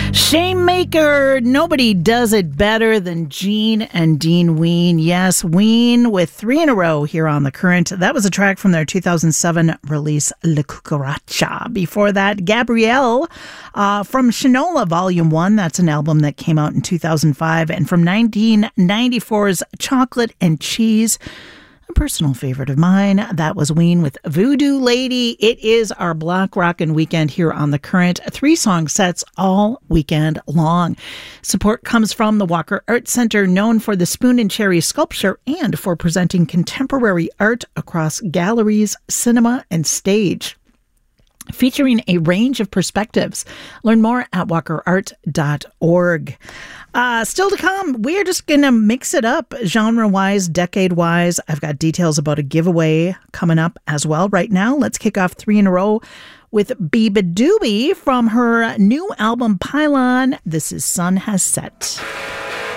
Shame Maker, nobody does it better than Gene and Dean Ween. Yes, Ween with 3 in a row here on The Current. That was a track from their 2007 release, La Cucaracha. Before that, Gabrielle from Shinola Volume 1. That's an album that came out in 2005. And from 1994's Chocolate and Cheese, a personal favorite of mine, that was Ween with Voodoo Lady. It is our Block Rockin' Weekend here on The Current. 3-song sets all weekend long. Support comes from the Walker Art Center, known for the Spoon and Cherry sculpture and for presenting contemporary art across galleries, cinema, and stage, featuring a range of perspectives. Learn more at walkerart.org. Still to come, we're just going to mix it up genre-wise, decade-wise. I've got details about a giveaway coming up as well. Right now, let's kick off 3 in a row with Beabadoobee from her new album Pylon. This is Sun Has Set.